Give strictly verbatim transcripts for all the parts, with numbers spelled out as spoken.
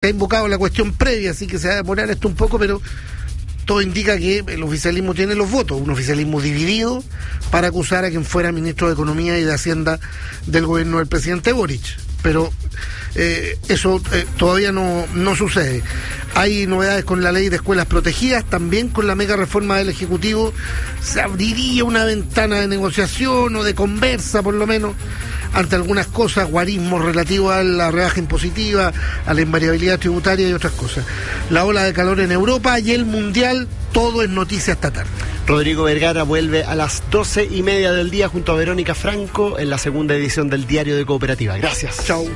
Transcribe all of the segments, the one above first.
ha invocado la cuestión previa, así que se va a demorar esto un poco, pero todo indica que el oficialismo tiene los votos, un oficialismo dividido para acusar a quien fuera ministro de Economía y de Hacienda del gobierno del presidente Boric. Pero eh, eso eh, todavía no, no sucede. Hay novedades con la ley de escuelas protegidas, también con la mega reforma del Ejecutivo se abriría una ventana de negociación o de conversa, por lo menos, ante algunas cosas, guarismos relativos a la rebaja impositiva, a la invariabilidad tributaria y otras cosas. La ola de calor en Europa y el Mundial, todo es noticia esta tarde. Rodrigo Vergara vuelve a las doce y media del día junto a Verónica Franco en la segunda edición del Diario de Cooperativa. Gracias. Chau.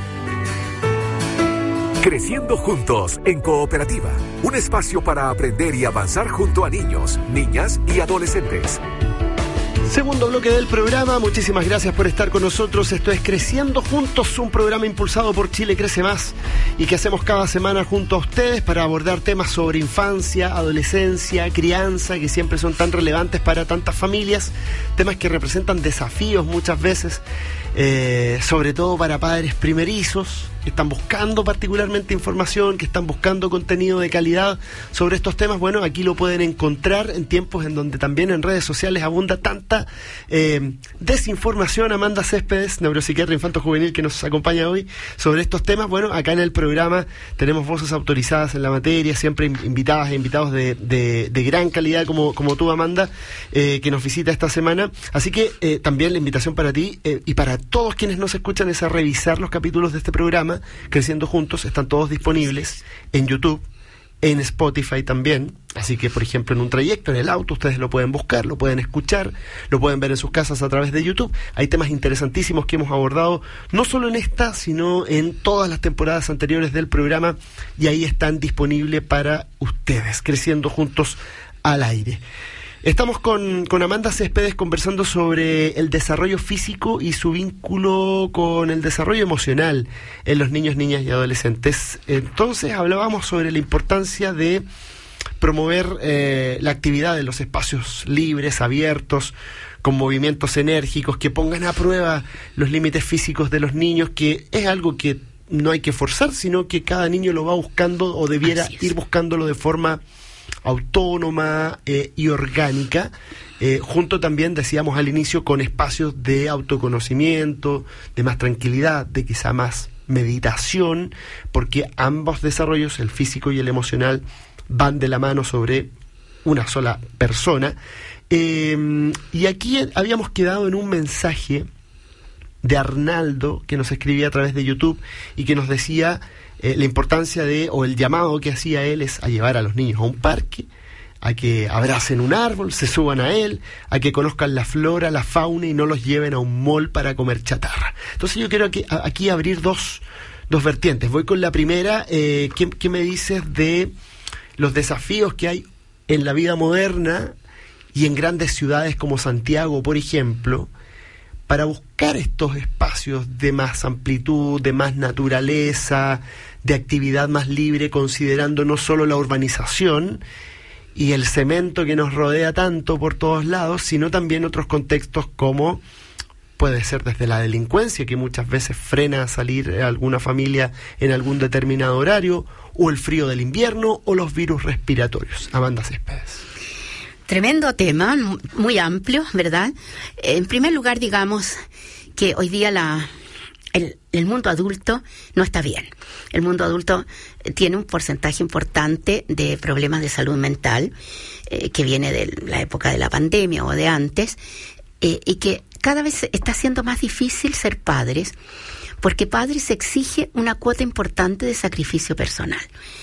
Creciendo juntos en Cooperativa, un espacio para aprender y avanzar junto a niños, niñas y adolescentes. Segundo bloque del programa, muchísimas gracias por estar con nosotros. Esto es Creciendo Juntos, un programa impulsado por Chile Crece Más y que hacemos cada semana junto a ustedes para abordar temas sobre infancia, adolescencia, crianza, que siempre son tan relevantes para tantas familias, temas que representan desafíos muchas veces, eh, sobre todo para padres primerizos, que están buscando particularmente información, que están buscando contenido de calidad sobre estos temas. Bueno, aquí lo pueden encontrar en tiempos en donde también en redes sociales abunda tanta eh, desinformación. Amanda Céspedes, neuropsiquiatra infanto-juvenil, que nos acompaña hoy sobre estos temas. Bueno, acá en el programa tenemos voces autorizadas en la materia, siempre invitadas e invitados de, de, de gran calidad como, como tú, Amanda, eh, que nos visita esta semana. Así que eh, también la invitación para ti eh, y para todos quienes nos escuchan es a revisar los capítulos de este programa Creciendo Juntos. Están todos disponibles en YouTube, en Spotify también, así que por ejemplo en un trayecto, en el auto, ustedes lo pueden buscar, lo pueden escuchar, lo pueden ver en sus casas a través de YouTube. Hay temas interesantísimos que hemos abordado, no solo en esta, sino en todas las temporadas anteriores del programa, y ahí están disponibles para ustedes, Creciendo Juntos al aire. Estamos con, con Amanda Céspedes conversando sobre el desarrollo físico y su vínculo con el desarrollo emocional en los niños, niñas y adolescentes. Entonces hablábamos sobre la importancia de promover eh, la actividad en los espacios libres, abiertos, con movimientos enérgicos que pongan a prueba los límites físicos de los niños, que es algo que no hay que forzar, sino que cada niño lo va buscando o debiera ir buscándolo de forma autónoma eh, y orgánica, eh, junto también, decíamos al inicio, con espacios de autoconocimiento, de más tranquilidad, de quizá más meditación, porque ambos desarrollos, el físico y el emocional, van de la mano sobre una sola persona. Eh, y aquí habíamos quedado en un mensaje de Arnaldo, que nos escribía a través de YouTube y que nos decía eh, la importancia de, o el llamado que hacía él es a llevar a los niños a un parque, a que abracen un árbol, se suban a él, a que conozcan la flora, la fauna y no los lleven a un mall para comer chatarra. Entonces yo quiero aquí, aquí abrir dos, dos vertientes. Voy con la primera. eh, ¿qué, ¿Qué me dices de los desafíos que hay en la vida moderna y en grandes ciudades como Santiago, por ejemplo, para buscar estos espacios de más amplitud, de más naturaleza, de actividad más libre, considerando no solo la urbanización y el cemento que nos rodea tanto por todos lados, sino también otros contextos como puede ser desde la delincuencia, que muchas veces frena a salir a alguna familia en algún determinado horario, o el frío del invierno, o los virus respiratorios. Amanda Céspedes. Tremendo tema, muy amplio, ¿verdad? En primer lugar, digamos que hoy día la, el, el mundo adulto no está bien. El mundo adulto tiene un porcentaje importante de problemas de salud mental, eh, que viene de la época de la pandemia o de antes, eh, y que cada vez está siendo más difícil ser padres, porque padres exige una cuota importante de sacrificio personal.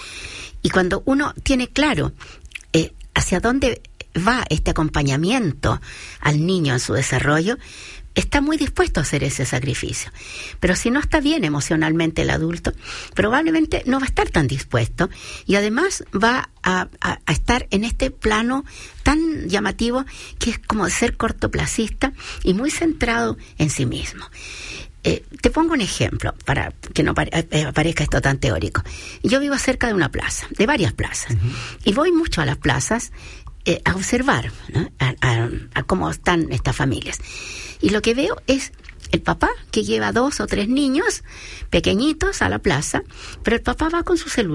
Y cuando uno tiene claro eh, hacia dónde va este acompañamiento al niño en su desarrollo, está muy dispuesto a hacer ese sacrificio. Pero si no está bien emocionalmente el adulto, probablemente no va a estar tan dispuesto y además va a, a, a estar en este plano tan llamativo que es como ser cortoplacista y muy centrado en sí mismo. Eh, te pongo un ejemplo para que no pare- eh, parezca esto tan teórico. Yo vivo cerca de una plaza, de varias plazas, uh-huh. y voy mucho a las plazas eh, a observar, ¿no? a, a, a cómo están estas familias. Y lo que veo es el papá que lleva dos o tres niños pequeñitos a la plaza, pero el papá va con su celular.